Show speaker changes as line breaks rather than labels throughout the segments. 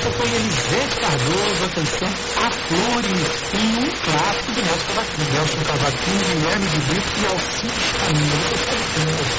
Essa foi Elisete Cardoso, atenção, a flores em um clássico de Nelson Cavaquinho.
Nelson Cavaquinho, Guilherme de Brito e Alcides Caminho. Eu sei que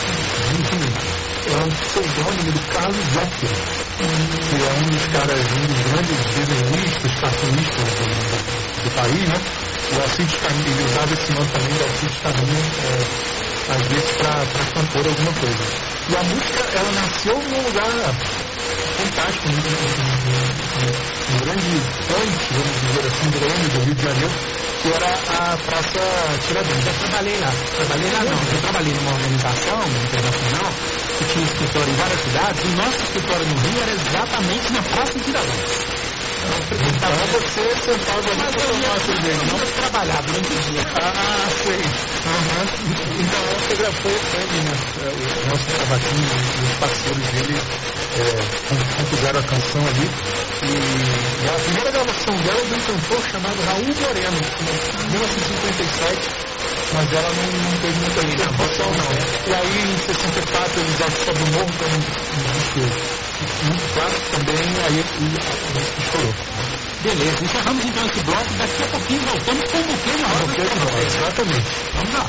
é um pseudônimo do Carlos Zéfiro, que é um dos caras, um dos grandes desenhistas, cartunistas do país, né? O Alcides Caminho, ele usava esse nome também, o Alcides Caminho, às vezes para compor alguma coisa. E a música, ela nasceu num lugar fantástico, um grande ponte, vamos dizer assim, grande do Rio de Janeiro, que era a Praça Tiradentes.
Eu trabalhei lá. Eu trabalhei numa organização internacional que tinha escritório em várias cidades, e o nosso escritório no Rio era exatamente na Praça Tiradentes.
Então você sentava ali para tomar cerveja, não para trabalhar durante o dia. Ah, sei. Então essa foi a minha. O nosso Cavaquinho e os parceiros dele compuseram a canção ali. E a primeira gravação dela é de um cantor chamado Raul Moreno, em 1957. Mas ela não teve muita repercussão, não. E aí, em 64, eles já sobe o morro, que é um disco muito clássico também, aí estourou.
Beleza, encerramos então esse bloco, daqui a pouquinho voltamos com o Buquê na Roda.
Exatamente.
Vamos lá.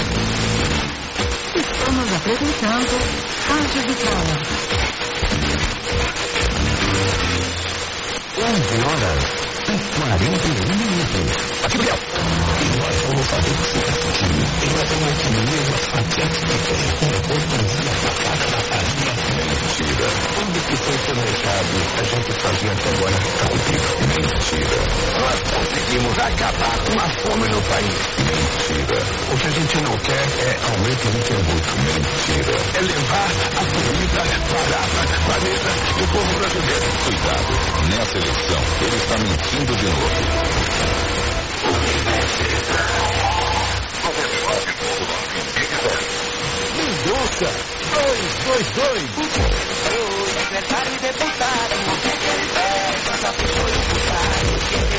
Estamos apresentando Rádio Vitória.
11 horas e 41 minutos. Aqui, Biel. Nós vamos fazer você assistir. Nós vamos adquirir as patentes que tem uma botãozinha passada na farinha. Mentira. Tudo que foi planejado, a gente fazia até agora cumprido. Mentira. Nós conseguimos acabar com a fome no país. Mentira. O que a gente não quer é aumento no tributo. Mentira. É levar a comida barata para a mesa do povo brasileiro. Cuidado. Nessa eleição, ele está mentindo de novo.
Mendonça 222.